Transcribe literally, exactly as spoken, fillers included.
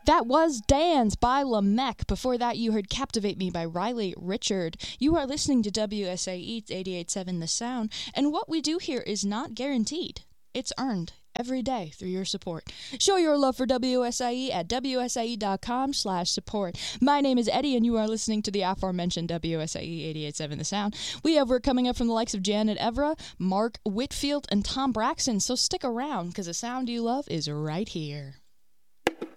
That was Dance by Lamech. Before that, you heard Captivate Me by Riley Richard. You are listening to W S A E eighty-eight point seven The Sound, and what we do here is not guaranteed. It's earned every day through your support. Show your love for W S A E at W S A E dot com slash support. My name is Eddie, and you are listening to the aforementioned W S A E eighty-eight point seven The Sound. We have work coming up from the likes of Janet Evra, Mark Whitfield, and Tom Braxton, so stick around, because the sound you love is right here.